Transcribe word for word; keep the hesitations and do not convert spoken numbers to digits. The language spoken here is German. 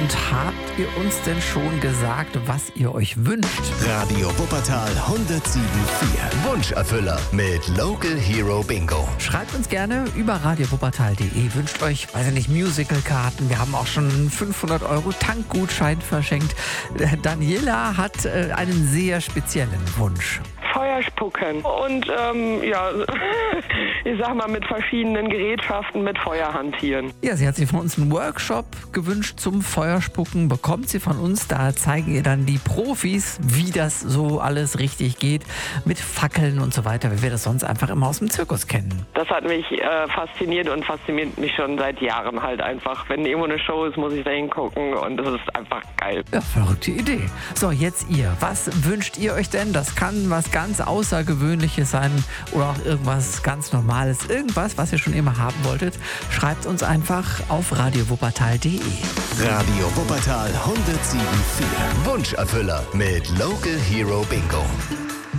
Und habt ihr uns denn schon gesagt, was ihr euch wünscht? Radio Wuppertal hundertsieben Komma vier. Wunscherfüller mit Local Hero Bingo. Schreibt uns gerne über radio wuppertal punkt de. Wünscht euch, weiß ich nicht, Musicalkarten. Wir haben auch schon fünfhundert Euro Tankgutschein verschenkt. Daniela hat äh, einen sehr speziellen Wunsch. Feuer spucken und ähm, ja, ich sag mal mit verschiedenen Gerätschaften mit Feuer hantieren. Ja, sie hat sich von uns einen Workshop gewünscht zum Feuerspucken, bekommt sie von uns. Da zeigen ihr dann die Profis, wie das so alles richtig geht, mit Fackeln und so weiter, wie wir das sonst einfach immer aus dem Zirkus kennen. Das hat mich äh, fasziniert und fasziniert mich schon seit Jahren halt einfach. Wenn irgendwo eine Show ist, muss ich da hingucken und das ist einfach geil. Ja, verrückte Idee. So, jetzt ihr. Was wünscht ihr euch denn? Das kann was ganz Außergewöhnliches sein oder auch irgendwas ganz Normales. Irgendwas, was ihr schon immer haben wolltet. Schreibt uns einfach auf radio wuppertal punkt de. Radio Wuppertal hundertsieben Komma vier. Wunscherfüller mit Local Hero Bingo.